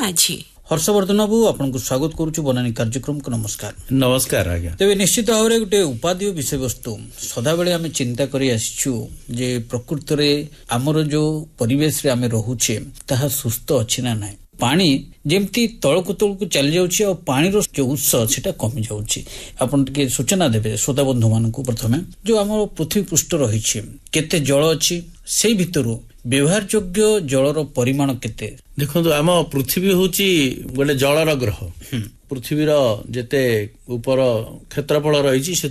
माझी। हर्षवर्धन बाबू आपको स्वागत करुछु बनानी कार्यक्रम को। नमस्कार। नमस्कार आज्ञा। तेज निश्चित भाव में गोटे उपादेय विषय वस्तु सदाबेले आम चिंता करी आसिछु जे प्रकृति रे आमर जो परिवेश रे आम रोचे ताहा सुस्थ अच्छी ना ना। पानी जेमती तलकु तलकु चली जाउछि और पानी रो जो उत्स सेटा कमी जाउछि। आपण के सूचना देबे श्रोता बंधु मानकु। प्रथमे जो आम पृथ्वी पृष्ठ रही केते जल अछि सेई भितरु व्यवहार योग्य जलर परिमाण केते। देखो आम पृथ्वी होची गोटे जलर ग्रह। पृथ्वीर जेते ऊपर क्षेत्रफल रही से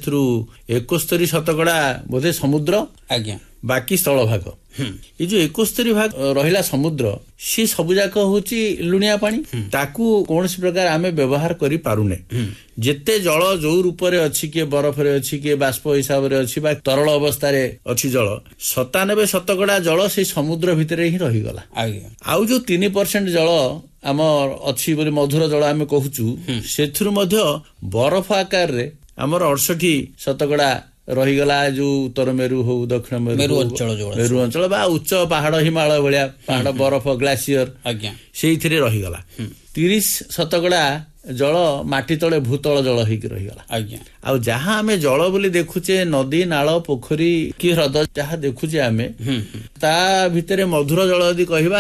71% बोधे समुद्र आज्ञा बाकी स्थल भाग। ये जो 71 भाग रहिला समुद्र सी सबुजाक होची लुणिया पानी ताकू कौन प्रकार आमे व्यवहार करी पारुने। जेते जल जो रूप रे अछि के बरफ रे अछि के बाष्प हिसाब रे अछि बा तरल अवस्था रे अछि जल 97% जल से समुद्र भितरे ही रही गला। आउ जो 3% जल आम अच्छी बोली मधुर जल आम कहूचु सेथुर मध्य बरफ आकार रे आमर 68% रहीगला। जो उत्तर मेरु हो दक्षिण मेरु अंचल बा उच्च पहाड़ हिमालय भाया पहाड़ बरफ ग्लासियर से रहीगला। 30% जल माटी तले भूतल जल होगी रहीगला। आ जहाँ आमे जल बोली देखुचे नदी नाल पोखरी कि ह्रद जहाँ देखुचे आमे ता भितरे मधुर जल यदि कहवा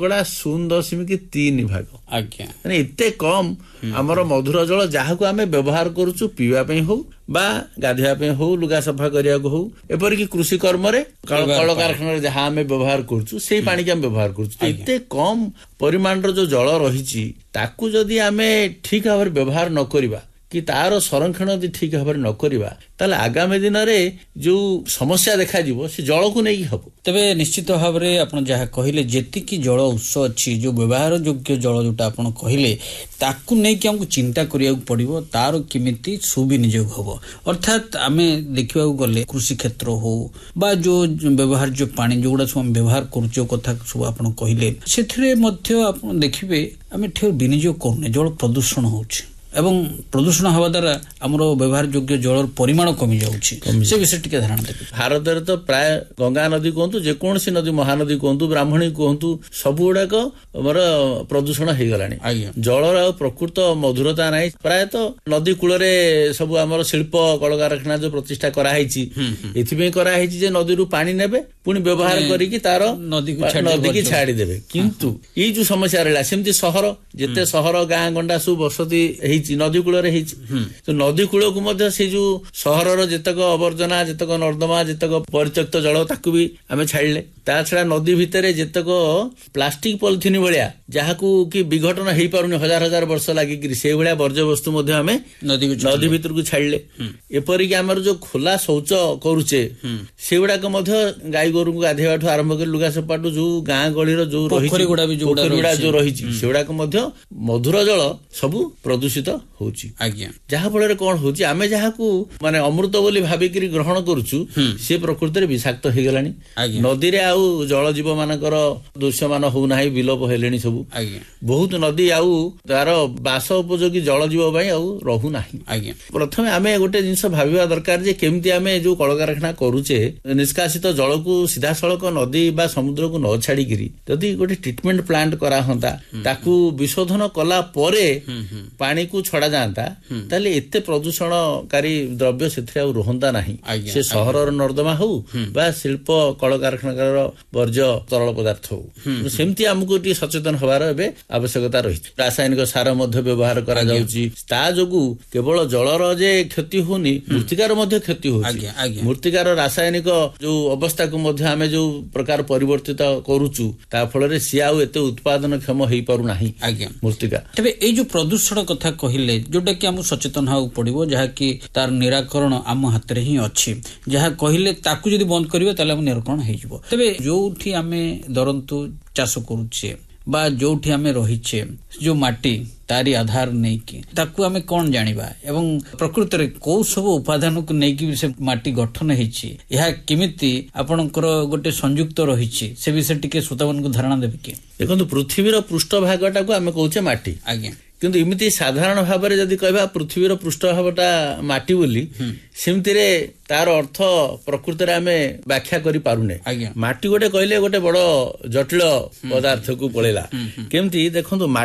0.3 भाग। माने इते कम आमर मधुर जल जहाँ को आमे व्यवहार करुचु पीवा पे हो बा गाधेवा पे हो लुगा सफा करिया को हो एपरिक कृषि कर्म रे कल कारखाना जहाँ आमे व्यवहार करुचु से पानी के आमे व्यवहार करुचु। इते कम परिमाण जो जल रही ताकू जदि आमे ठीक भाव व्यवहार न करिबा कि तार संरक्षण यदि ठीक भाव न करिबा ताले आगामी दिन रे जो समस्या देखा जीवो से जल को नहीं हबो। तबे निश्चित भाव में आपण जहाँ कहले जेतिकी जल उत्स अच्छी जो व्यवहार योग्य जल जोटा आपण कहले ताकू नहीं कि हमको चिंता करिया पड़िबो तार किमिति सुविनियोग हबो। अर्थात आमे देखिबा गले कृषि क्षेत्र हो बा जो व्यवहार जो पानी जोड़ा सब व्यवहार करूचो कथा सब आपण कहले सेथिरे मध्य आपण देखिबे आमे ठेर विनियोग करने जल प्रदूषण होउछि एवं प्रदूषण हवा द्वारा आमर व्यवहार योग्य जल परिमाण कमी जाउछि से विषय टिके धारणा देबे। भारत रे तो प्राय गंगा नदी कहतु जेकोसी नदी महानदी कहतु ब्राह्मणी कहतु सब गुड़ाक आमर प्रदूषण हो गलानी। जलर आ प्रकृत मधुरता नाही। प्राय तो नदी कूल रे सब आमर शिल्प कल कारखाना जो प्रतिष्ठा कराई एथिबे कराई जे नदी रु पानी नेबे पुनी व्यवहार करिकि तार नदी की छाड़ी देबे। किंतु ई जो समस्या रहला सेमती सहर जेते सहर गाँ गंडा सब बसती नदी कूल तो नदी कूल को मध्य से जो सहर जेतक अवर्जना जेतक नर्दमा जेतक परित्यक्त जल ताकू भी आम छाड़े। ता छड़ा नदी भितर जेतक प्लास्टिक पॉलिथिन भाया जहाँ कि विघटन हो पारुनी हजार हजार वर्ष लगिक से भाया वर्ज्य वस्तु आम नदी भितर को छाड़े। एपरिक आमर जो खोला शौच करुचे से गुड़ाक गाई गोरु को गाधेवा ठू आरंभ कर लुगा सपाटू जो गाँ गहली जो पोखरी जो रही से गुड़ाक मधुर जल सब प्रदूषित होची। जहाँ फल कौन होची आमे जहाँ को माने अमृत बोली भाविक ग्रहण करुचु से प्रकृति रे विषाक्त हो गलानी। नदी रे आउ जल जीव मानकर दृश्यमान होना विलोप हेलेनी सब। बहुत नदी आउ तार बास उपयोगी जल जीव भाई आउ रहू नाही। प्रथमे आमे गोटे जिनस भाविबा दरकार जे केमती आमे जो कल कारखाना करूचे निष्कासित जल को सीधा सड़क नदी बा समुद्र को न छाड़ी गिरी जदि गोटे ट्रीटमेंट प्लांट करा हंता ताकू विशोधन कला परे पानी को छड़ा जाता ताले एते प्रदूषणकारी द्रव्य से रुहंता नहीं। से सहर नर्दमा हो बा शिल्प कल कारखाना वर्ज्य तरल पदार्थ हो सेमती आमको सचेतन हबार एबे आवश्यकता रही। रासायनिक सार मध्य व्यवहार करा जाउची ता जोगु केवल जलर जे क्षति होनी मृत्तिकार मध्य क्षति होची। मृत्तिकार रासायनिक जो अवस्था को मध्य आमे जो प्रकार परिवर्तित करूचु ता फल रे सिया एते उत्पादन क्षम हेई पारु नाही मृत्तिका। तबे ए जो प्रदूषण कथा कहले जोटा कि आम सचेतन होगा पड़ो जहाँ कि तार निराकरण आम हाथ में ही अच्छी जहाँ कहले ताकू जदि बंद करिवे ताले आम निराकरण हो। तबे जोठी आमे दरंतु चाष करूचे बा जोठी आमे रहीचे जो माटी तारी आधार नहीं कि ताकू आमे कौन जानिबा एवं प्रकृति रे को सब उपादान को नहीं कि से माटी गठन हेछि यह केमिति आपनकर गोटे संयुक्त रहीछि से विषय टिके श्रोतावन को धारणा देबे कि। देखो पृथ्वीर पृष्ठ भागटा को आमे कहूचे माटी किंतु इमिति साधारण भाव में जदि कहबा पृथ्वीर पृष्ठभागटा माटी बोली सेमती रे तार अर्थ प्रकृति रे आमे व्याख्या करि पारुने। माटी गोटे कहले गोटे बड़ जटिल पदार्थ को पळेला केमती देखंतु